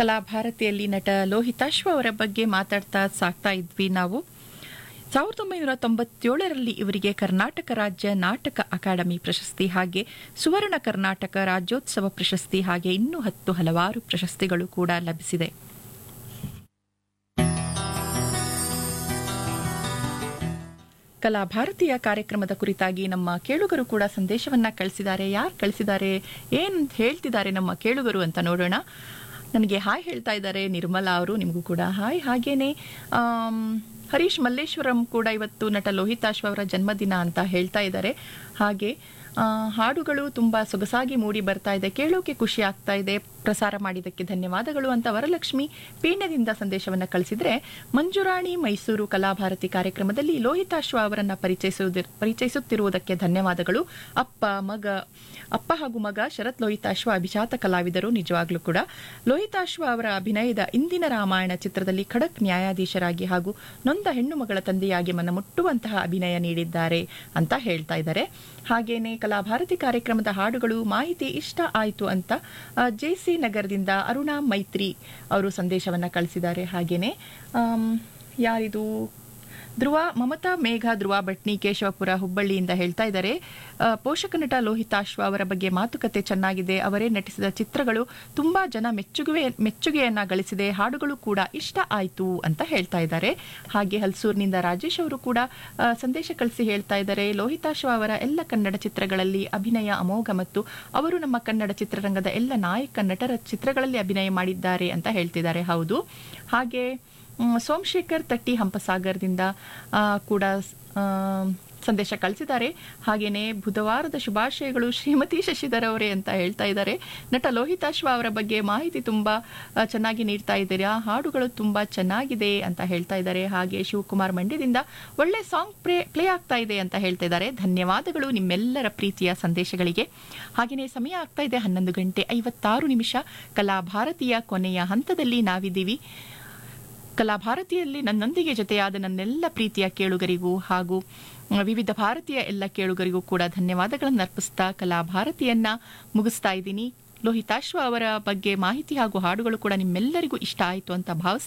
ಕಲಾಭಾರತಿಯಲ್ಲಿ ನಟ ಲೋಹಿತಾಶ್ವ ಅವರ ಬಗ್ಗೆ ಮಾತಾಡ್ತಾ ಸಾಕ್ತಾ ಇದ್ವಿ ನಾವು. 1997ರಲ್ಲಿ ಇವರಿಗೆ ಕರ್ನಾಟಕ ರಾಜ್ಯ ನಾಟಕ ಅಕಾಡೆಮಿ ಪ್ರಶಸ್ತಿ, ಹಾಗೆ ಸುವರ್ಣ ಕರ್ನಾಟಕ ರಾಜ್ಯೋತ್ಸವ ಪ್ರಶಸ್ತಿ, ಹಾಗೆ ಇನ್ನೂ ಹಲವಾರು ಪ್ರಶಸ್ತಿಗಳು ಕೂಡ ಲಭಿಸಿದೆ. ಕಲಾಭಾರತಿಯ ಕಾರ್ಯಕ್ರಮದ ಕುರಿತಾಗಿ ನಮ್ಮ ಕೇಳುಗರು ಕೂಡ ಸಂದೇಶವನ್ನ ಕಳಿಸಿದ್ದಾರೆ. ಯಾರು ಕಳಿಸಿದ್ದಾರೆ, ಏನ್ ಹೇಳ್ತಿದ್ದಾರೆ ನಮ್ಮ ಕೇಳುಗರು ಅಂತ ನೋಡೋಣ. ನನಗೆ ಹಾಯ್ ಹೇಳ್ತಾ ಇದ್ದಾರೆ ನಿರ್ಮಲಾ ಅವರು, ನಿಮಗೂ ಕೂಡ ಹಾಯ್. ಹಾಗೇನೆ ಹರೀಶ್ ಮಲ್ಲೇಶ್ವರಂ ಕೂಡ ಇವತ್ತು ನಟ ಲೋಹಿತಾಶ್ವ ಅವರ ಜನ್ಮದಿನ ಅಂತ ಹೇಳ್ತಾ ಇದ್ದಾರೆ. ಹಾಗೆ ಹಾಡುಗಳು ತುಂಬಾ ಸೊಗಸಾಗಿ ಮೂಡಿ ಬರ್ತಾ ಇದೆ, ಕೇಳೋಕೆ ಖುಷಿ ಆಗ್ತಾ ಇದೆ, ಪ್ರಸಾರ ಮಾಡಿದ್ದಕ್ಕೆ ಧನ್ಯವಾದಗಳು ಅಂತ ವರಲಕ್ಷ್ಮಿ ಪೀಣ್ಯದಿಂದ ಸಂದೇಶವನ್ನ ಕಳಿಸಿದ್ರೆ, ಮಂಜುರಾಣಿ ಮೈಸೂರು ಕಲಾಭಾರತಿ ಕಾರ್ಯಕ್ರಮದಲ್ಲಿ ಲೋಹಿತಾಶ್ವ ಅವರನ್ನ ಪರಿಚಯಿಸುತ್ತಿರುವುದಕ್ಕೆ ಧನ್ಯವಾದಗಳು. ಅಪ್ಪ ಹಾಗೂ ಮಗ ಶರತ್ ಲೋಹಿತಾಶ್ವ ಅಭಿಜಾತ ಕಲಾವಿದರು. ನಿಜವಾಗ್ಲೂ ಕೂಡ ಲೋಹಿತಾಶ್ವ ಅವರ ಅಭಿನಯದ ಇಂದಿನ ರಾಮಾಯಣ ಚಿತ್ರದಲ್ಲಿ ಖಡಕ್ ನ್ಯಾಯಾಧೀಶರಾಗಿ ಹಾಗೂ ನೊಂದ ಹೆಣ್ಣು ಮಗಳ ತಂದೆಯಾಗಿ ಮನಮುಟ್ಟುವಂತಹ ಅಭಿನಯ ನೀಡಿದ್ದಾರೆ ಅಂತ ಹೇಳ್ತಾ ಇದ್ದಾರೆ. ಹಾಗೇನೆ ಕಲಾಭಾರತಿ ಕಾರ್ಯಕ್ರಮದ ಹಾಡುಗಳು ಮಾಹಿತಿ ಇಷ್ಟ ಆಯಿತು ಅಂತ ಜೆಸಿ ನಗರದಿಂದ ಅರುಣಾ ಮೈತ್ರಿ ಅವರು ಸಂದೇಶವನ್ನ ಕಳಿಸಿದ್ದಾರೆ. ಹಾಗೇನೆ ಯಾರಿದು ಧ್ರುವ ಮಮತಾ ಮೇಘ ಧ್ರುವ ಭಟ್ನಿ ಕೇಶವಪುರ ಹುಬ್ಬಳ್ಳಿಯಿಂದ ಹೇಳ್ತಾ ಇದ್ದಾರೆ, ಪೋಷಕ ನಟ ಲೋಹಿತಾಶ್ವ ಅವರ ಬಗ್ಗೆ ಮಾತುಕತೆ ಚೆನ್ನಾಗಿದೆ, ಅವರೇ ನಟಿಸಿದ ಚಿತ್ರಗಳು ತುಂಬಾ ಜನ ಮೆಚ್ಚುಗೆಯನ್ನ ಗಳಿಸಿದೆ, ಹಾಡುಗಳು ಕೂಡ ಇಷ್ಟ ಆಯಿತು ಅಂತ ಹೇಳ್ತಾ ಇದ್ದಾರೆ. ಹಾಗೆ ಹಲ್ಸೂರಿನಿಂದ ರಾಜೇಶ್ ಅವರು ಕೂಡ ಸಂದೇಶ ಕಳಿಸಿ ಹೇಳ್ತಾ ಇದ್ದಾರೆ, ಲೋಹಿತಾಶ್ವ ಅವರ ಎಲ್ಲ ಕನ್ನಡ ಚಿತ್ರಗಳಲ್ಲಿ ಅಭಿನಯ ಅಮೋಘ ಮತ್ತು ಅವರು ನಮ್ಮ ಕನ್ನಡ ಚಿತ್ರರಂಗದ ಎಲ್ಲ ನಾಯಕ ನಟರ ಚಿತ್ರಗಳಲ್ಲಿ ಅಭಿನಯ ಮಾಡಿದ್ದಾರೆ ಅಂತ ಹೇಳ್ತಿದ್ದಾರೆ. ಹೌದು. ಹಾಗೆ ಸೋಮಶೇಖರ್ ತಟ್ಟಿ ಹಂಪಸಾಗರದಿಂದ ಕೂಡ ಸಂದೇಶ ಕಳಿಸಿದ್ದಾರೆ. ಹಾಗೇನೆ ಬುಧವಾರದ ಶುಭಾಶಯಗಳು ಶ್ರೀಮತಿ ಶಶಿಧರ್ ಅವರೇ ಅಂತ ಹೇಳ್ತಾ ಇದ್ದಾರೆ. ನಟ ಲೋಹಿತಾಶ್ವ ಅವರ ಬಗ್ಗೆ ಮಾಹಿತಿ ತುಂಬಾ ಚೆನ್ನಾಗಿ ನೀಡ್ತಾ ಇದ್ದೀರಾ, ಹಾಡುಗಳು ತುಂಬಾ ಚೆನ್ನಾಗಿದೆ ಅಂತ ಹೇಳ್ತಾ ಇದ್ದಾರೆ. ಹಾಗೆ ಶಿವಕುಮಾರ್ ಮಂಡ್ಯದಿಂದ ಒಳ್ಳೆ ಸಾಂಗ್ ಪ್ಲೇ ಆಗ್ತಾ ಇದೆ ಅಂತ ಹೇಳ್ತಾ ಇದ್ದಾರೆ. ಧನ್ಯವಾದಗಳು ನಿಮ್ಮೆಲ್ಲರ ಪ್ರೀತಿಯ ಸಂದೇಶಗಳಿಗೆ. ಹಾಗೆಯೇ ಸಮಯ ಆಗ್ತಾ ಇದೆ 11:56. ಕಲಾಭಾರತಿಯ ಕೊನೆಯ ಹಂತದಲ್ಲಿ ನಾವಿದ್ದೀವಿ. ಕಲಾಭಾರತಿಯಲ್ಲಿ ನನ್ನೊಂದಿಗೆ ಜೊತೆಯಾದ ನನ್ನೆಲ್ಲ ಪ್ರೀತಿಯ ಕೇಳುಗರಿಗೂ ಹಾಗೂ ವಿವಿಧ ಭಾರತೀಯ ಎಲ್ಲ ಕೇಳುಗರಿಗೂ ಕೂಡ ಧನ್ಯವಾದಗಳನ್ನು ಅರ್ಪಿಸ್ತಾ ಕಲಾಭಾರತಿಯನ್ನ ಮುಗಿಸ್ತಾ ಇದ್ದೀನಿ. ಲೋಹಿತಾಶ್ವ ಅವರ ಬಗ್ಗೆ ಮಾಹಿತಿ ಹಾಗೂ ಹಾಡುಗಳು ಕೂಡ ನಿಮ್ಮೆಲ್ಲರಿಗೂ ಇಷ್ಟ ಆಯಿತು ಅಂತ ಭಾವಿಸ್ತಾ